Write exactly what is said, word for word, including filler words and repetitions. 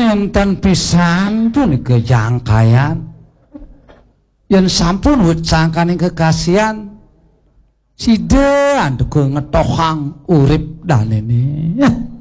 enten pisan punika jangkayan yen sampun wit cangkaning kekasihan sida anduk ngetohang urip danene